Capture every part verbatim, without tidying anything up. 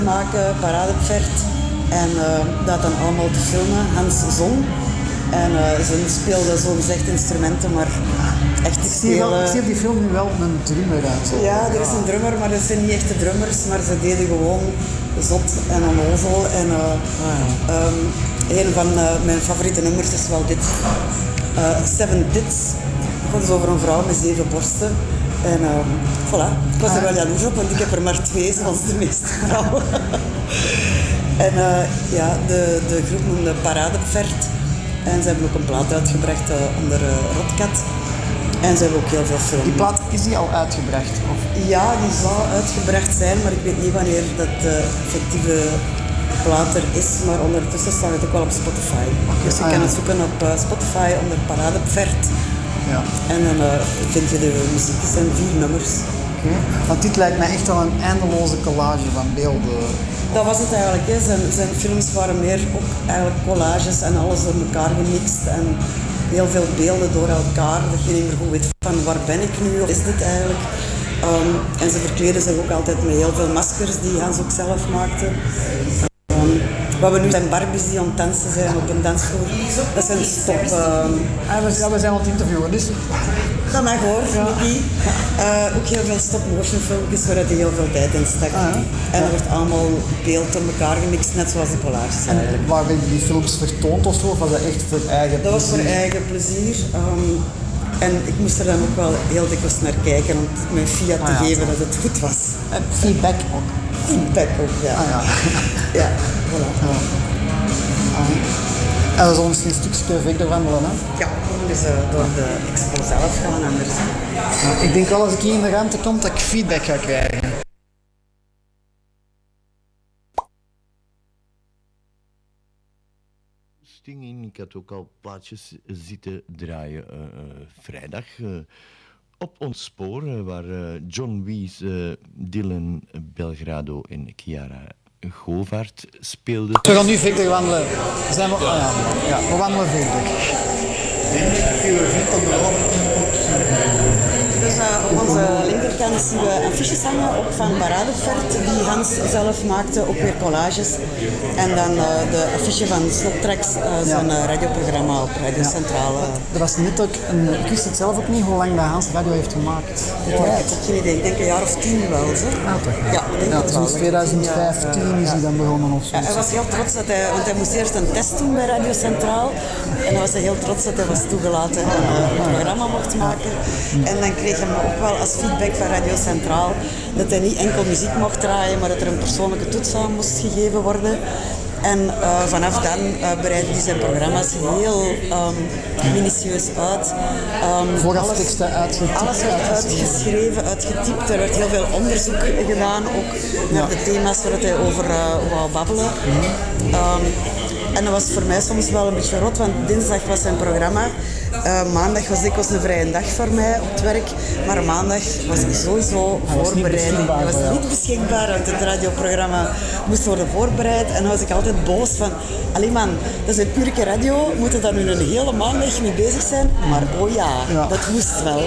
maken, Paradepfert. En uh, dat dan allemaal te filmen. Hans zong. En uh, ze speelden zogezegd instrumenten, maar echt te spelen. Ik zie op die film nu wel een drummer uit. Zo. Ja, er is een drummer, maar dat zijn niet echte drummers. Maar ze deden gewoon zot en onnozel. En uh, ah, ja. um, een van uh, mijn favoriete nummers is wel dit. Uh, Seven Tits. Dat is over een vrouw met zeven borsten. En uh, voilà, ik was er wel jaloers op, want ik heb er maar twee, zoals de meeste vrouwen. En uh, ja, de, de groep noemde Paradepfert. En ze hebben ook een plaat uitgebracht uh, onder uh, Rotkat. En ze hebben ook heel veel films. Die plaat, is die al uitgebracht? Of? Ja, die zou uitgebracht zijn, maar ik weet niet wanneer dat de effectieve plaat er is. Maar ondertussen staat het ook wel op Spotify. Okay. Dus je ah, kan ja. het zoeken op uh, Spotify onder Paradepfert. Ja. En dan uh, vind je de muziek. Het zijn vier nummers. Okay. Want dit lijkt mij echt wel een eindeloze collage van beelden. Dat was het eigenlijk. Hè. Zijn, zijn films waren meer ook eigenlijk collages en alles door elkaar gemixt. En heel veel beelden door elkaar. Dat je niet meer goed weet van waar ben ik nu of is dit eigenlijk. Um, en ze verkleden zich ook altijd met heel veel maskers die Hans ook zelf maakte. Um, wat we nu zijn Barbies die aan het dansen zijn op een dansvloer. Dat zijn stop... Um, ah, we, ja, we zijn aan het interviewen, dus... Dat mag hoor, ja. Nicky. Uh, ook heel veel stop-motion filmpjes waar hij heel veel tijd in stak. Ah, ja. En dat wordt allemaal beeld door elkaar gemixt, net zoals de collages. En waar werden die films vertoond of zo? Of was dat echt voor eigen plezier? Dat was voor eigen plezier. Um, en ik moest er dan ook wel heel dikwijls naar kijken om mijn fiat te ah, ja, geven dat het goed was. En feedback ook? Feedback ook, ja. Ah, ja. Ja, voilà. Ja. Ah. En we zullen misschien een stukje verder wandelen, hè? Ja, dus uh, door de expo zelf gaan anders. Ja, ik denk wel als ik hier in de ruimte kom dat ik feedback ga krijgen. Ik had ook al plaatjes zitten draaien uh, uh, vrijdag uh, op ons spoor, uh, waar uh, John Wies, uh, Dylan Belgrado en Chiara Govaert speelden. We gaan nu verder wandelen. Zijn we... Oh ja. Ja, we wandelen verder. Dus uh, op onze linkerkant zien we affiches hangen, ook van Paradepfert, die Hans zelf maakte, ook weer collages. En dan uh, de affiche van Snoptracks, uh, zijn uh, radioprogramma op Radio Centraal. Ja. Er was net ook een, ik wist het zelf ook niet hoe lang dat Hans radio heeft gemaakt. Ja, ik heb geen idee, ik denk een jaar of tien wel. Zo. Ja, toch? Ja, ik denk ja, dat sinds twintig vijftien ja. is hij dan begonnen of zo. Ja, hij was heel trots dat hij, want hij moest eerst een test doen bij Radio Centraal. En dan was hij heel trots dat hij was toegelaten en uh, een programma mocht maken. En dan kreeg hij ook wel als feedback van Radio Centraal dat hij niet enkel muziek mocht draaien, maar dat er een persoonlijke toets aan moest gegeven worden. En uh, vanaf dan uh, bereidde hij zijn programma's heel um, minutieus uit. Um, Voorafteksten uitgetypt. Alles werd uitgeschreven, uitgetypt. Er werd heel veel onderzoek gedaan, ook naar ja. de thema's waar hij over uh, wou babbelen. Mm-hmm. Um, en dat was voor mij soms wel een beetje rot, want dinsdag was zijn programma. Uh, maandag was dikwijls een vrije dag voor mij op het werk, maar maandag was ik sowieso voorbereid. Hij was niet beschikbaar, want het radioprogramma moest worden voorbereid. En dan was ik altijd boos van, allee man, dat is een uurtje radio, moeten daar nu een hele maandag mee bezig zijn? Maar oh ja, ja. dat moest wel.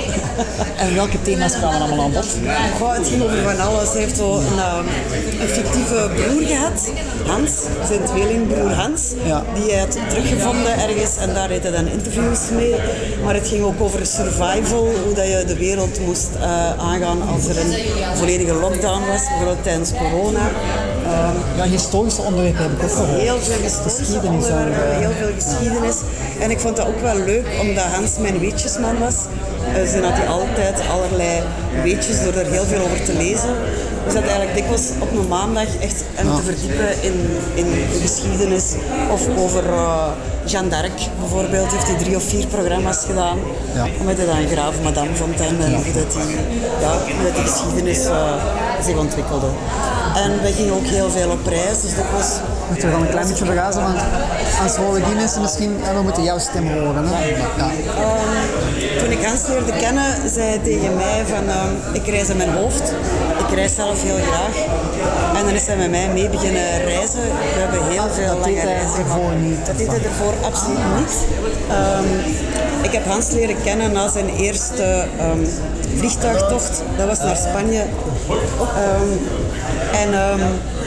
En welke thema's kwamen allemaal aan bod? Goh, het ging over van alles. Hij heeft zo een, een fictieve broer gehad, Hans, zijn tweelingbroer Hans, ja. die hij had teruggevonden ergens en daar deed hij dan interviews mee. Maar het ging ook over survival, hoe dat je de wereld moest uh, aangaan als er een volledige lockdown was, bijvoorbeeld tijdens corona. Um, ja, historische onderwerpen heb ik ook gehoord. Heel veel historische onderwerpen, heel veel geschiedenis. En ik vond dat ook wel leuk, omdat Hans mijn weetjesman was. Dus dan had hij altijd allerlei weetjes door er heel veel over te lezen. Dus dat eigenlijk dikwijls op een maandag echt hem te verdiepen in, in de geschiedenis. Of over uh, Jeanne d'Arc bijvoorbeeld, heeft hij drie of vier programma's gedaan. Ja. Omdat hij dan Graaf Madame vond en ja. hoe dat die, ja, hoe dat die geschiedenis uh, zich ontwikkelde. En wij gingen ook heel veel op reis, dus dat was... Moeten we dan een klein beetje vergazen, want als horen die mensen misschien, we moeten jouw stem horen. Hè? Ja. Um, toen ik Hans leerde kennen, zei hij tegen mij van, um, ik reis in mijn hoofd, ik reis zelf heel graag. En dan is hij met mij mee beginnen reizen. We hebben heel veel dat lange reizen gehad. Niet, dat deed hij ervoor absoluut niet. Um, ik heb Hans leren kennen na zijn eerste um, vliegtuigtocht, dat was naar Spanje. Um, en um,